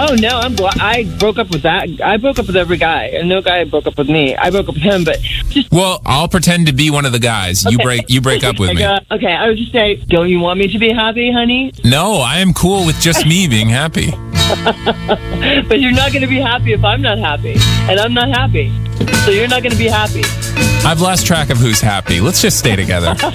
Oh, no, I broke up with that. I broke up with every guy. And no guy broke up with me. I broke up with him, but just... Well, I'll pretend to be one of the guys. Okay. You break up with me. Okay, I would just say, don't you want me to be happy, honey? No, I am cool with just me being happy. But you're not going to be happy if I'm not happy. And I'm not happy. So you're not going to be happy. I've lost track of who's happy. Let's just stay together.